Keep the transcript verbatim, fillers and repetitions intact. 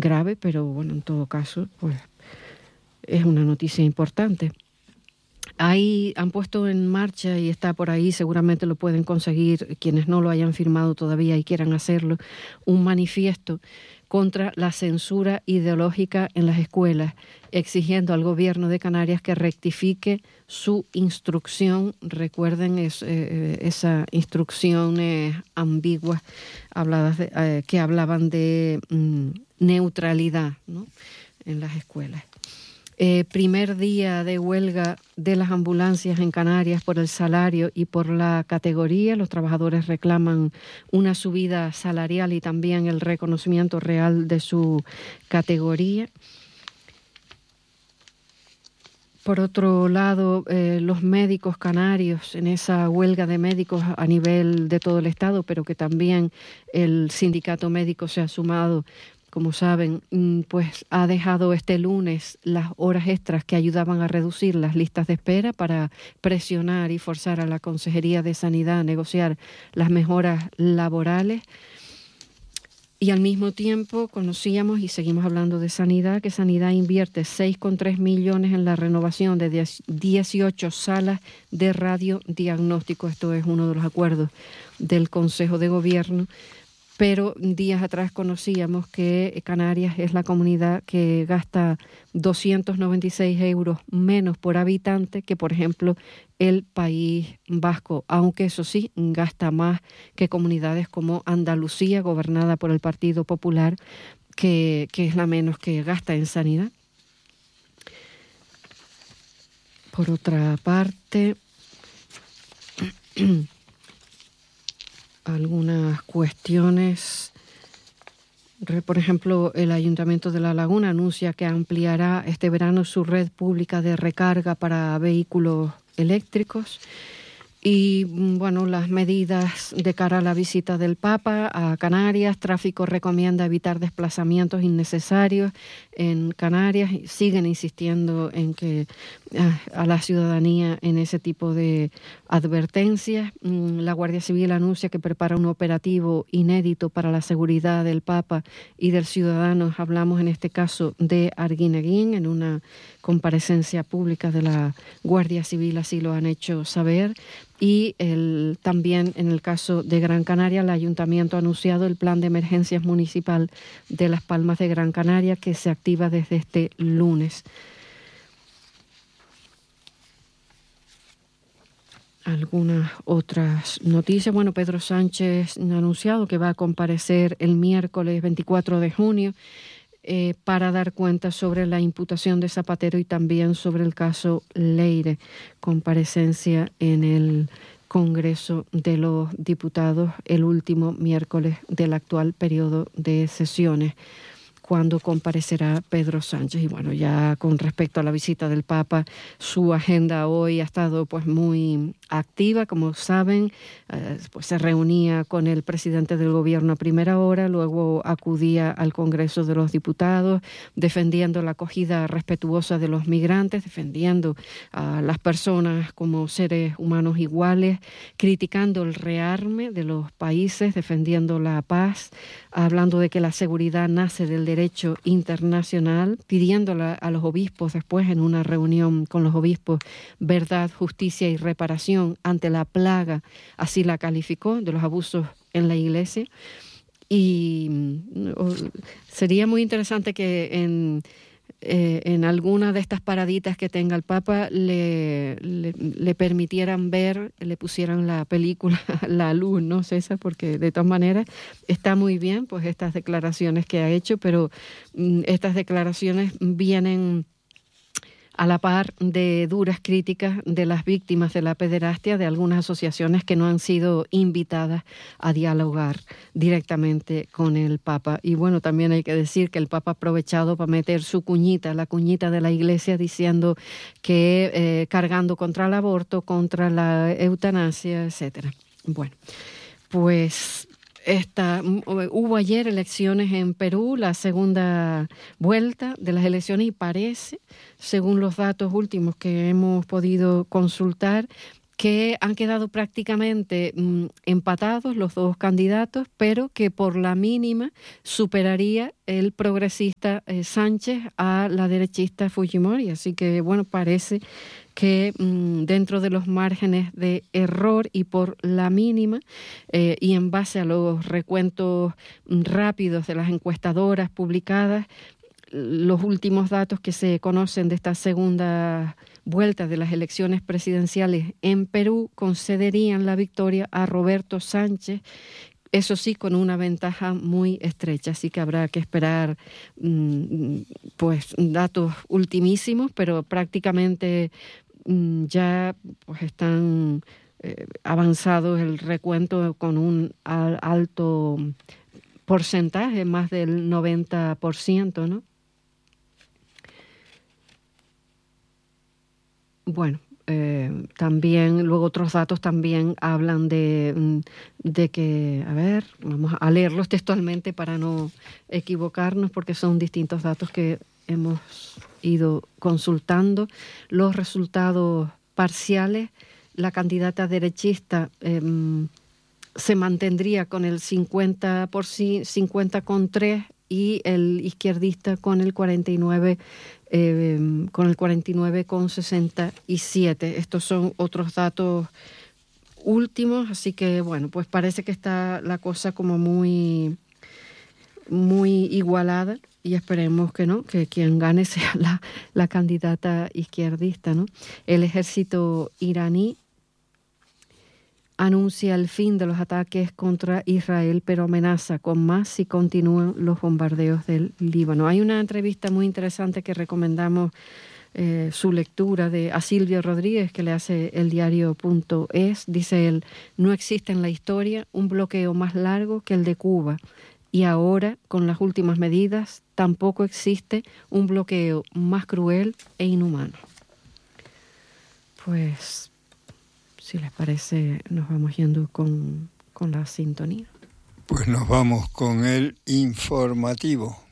grave, pero bueno, en todo caso, pues es una noticia importante. Ahí han puesto en marcha y está por ahí, seguramente lo pueden conseguir quienes no lo hayan firmado todavía y quieran hacerlo, un manifiesto contra la censura ideológica en las escuelas, exigiendo al gobierno de Canarias que rectifique su instrucción. Recuerden es, eh, esa instrucción eh, ambigua habladas de, eh, que hablaban de mm, neutralidad, ¿no?, en las escuelas. Eh, primer día de huelga de las ambulancias en Canarias por el salario y por la categoría. Los trabajadores reclaman una subida salarial y también el reconocimiento real de su categoría. Por otro lado, eh, los médicos canarios en esa huelga de médicos a nivel de todo el Estado, pero que también el sindicato médico se ha sumado, como saben, pues ha dejado este lunes las horas extras que ayudaban a reducir las listas de espera para presionar y forzar a la Consejería de Sanidad a negociar las mejoras laborales. Y al mismo tiempo conocíamos, y seguimos hablando de sanidad, que Sanidad invierte seis coma tres millones en la renovación de dieciocho salas de radiodiagnóstico. Esto es uno de los acuerdos del Consejo de Gobierno. Pero días atrás conocíamos que Canarias es la comunidad que gasta doscientos noventa y seis euros menos por habitante que, por ejemplo, el País Vasco, aunque eso sí, gasta más que comunidades como Andalucía, gobernada por el Partido Popular, que, que es la menos que gasta en sanidad. Por otra parte, algunas cuestiones. Por ejemplo, el Ayuntamiento de La Laguna anuncia que ampliará este verano su red pública de recarga para vehículos eléctricos. Y, bueno, las medidas de cara a la visita del Papa a Canarias. Tráfico recomienda evitar desplazamientos innecesarios en Canarias. Siguen insistiendo en que a la ciudadanía en ese tipo de advertencias. La Guardia Civil anuncia que prepara un operativo inédito para la seguridad del Papa y del ciudadano. Hablamos en este caso de Arguineguín, en una comparecencia pública de la Guardia Civil, así lo han hecho saber. Y el, también en el caso de Gran Canaria, el Ayuntamiento ha anunciado el plan de emergencias municipal de Las Palmas de Gran Canaria, que se activa desde este lunes. Algunas otras noticias. Bueno, Pedro Sánchez ha anunciado que va a comparecer el miércoles veinticuatro de junio eh, para dar cuenta sobre la imputación de Zapatero y también sobre el caso Leire. Comparecencia en el Congreso de los Diputados el último miércoles del actual periodo de sesiones, cuando comparecerá Pedro Sánchez. Y bueno, ya con respecto a la visita del Papa, su agenda hoy ha estado pues muy activa, como saben. Eh, pues se reunía con el presidente del gobierno a primera hora, luego acudía al Congreso de los Diputados, defendiendo la acogida respetuosa de los migrantes, defendiendo a las personas como seres humanos iguales, criticando el rearme de los países, defendiendo la paz, hablando de que la seguridad nace del derecho internacional, pidiendo a los obispos después en una reunión con los obispos verdad, justicia y reparación ante la plaga, así la calificó, de los abusos en la Iglesia. Y sería muy interesante que en, eh, en alguna de estas paraditas que tenga el Papa le, le, le permitieran ver, le pusieran la película La Luz, ¿no, César? Porque de todas maneras está muy bien pues estas declaraciones que ha hecho, pero mm, estas declaraciones vienen a la par de duras críticas de las víctimas de la pederastia, de algunas asociaciones que no han sido invitadas a dialogar directamente con el Papa. Y bueno, también hay que decir que el Papa ha aprovechado para meter su cuñita, la cuñita de la Iglesia, diciendo que eh, cargando contra el aborto, contra la eutanasia, etcétera. Bueno, pues Esta, hubo ayer elecciones en Perú, la segunda vuelta de las elecciones, y parece, según los datos últimos que hemos podido consultar, que han quedado prácticamente mmm, empatados los dos candidatos, pero que por la mínima superaría el progresista eh, Sánchez a la derechista Fujimori. Así que, bueno, parece que mmm, dentro de los márgenes de error y por la mínima, eh, y en base a los recuentos mmm, rápidos de las encuestadoras publicadas, los últimos datos que se conocen de esta segunda vuelta de las elecciones presidenciales en Perú concederían la victoria a Roberto Sánchez, eso sí, con una ventaja muy estrecha. Así que habrá que esperar mmm, pues datos ultimísimos, pero prácticamente mmm, ya pues están eh, avanzados el recuento con un al, alto porcentaje, más del noventa por ciento, ¿no? Bueno, eh, también, luego otros datos también hablan de, de que, a ver, vamos a leerlos textualmente para no equivocarnos, porque son distintos datos que hemos ido consultando. Los resultados parciales, la candidata derechista eh, se mantendría con el cincuenta por ciento, cincuenta coma tres y el izquierdista con el cuarenta y nueve Eh, con el cuarenta y nueve coma sesenta y siete. Estos son otros datos últimos, así que bueno, pues parece que está la cosa como muy, muy igualada y esperemos que no, que quien gane sea la, la candidata izquierdista, ¿no? El ejército iraní anuncia el fin de los ataques contra Israel, pero amenaza con más si continúan los bombardeos del Líbano. Hay una entrevista muy interesante que recomendamos eh, su lectura de a Silvio Rodríguez, que le hace el diario punto es. Dice él: no existe en la historia un bloqueo más largo que el de Cuba, y ahora, con las últimas medidas, tampoco existe un bloqueo más cruel e inhumano. Pues, si les parece, nos vamos yendo con, con la sintonía. Pues nos vamos con el informativo.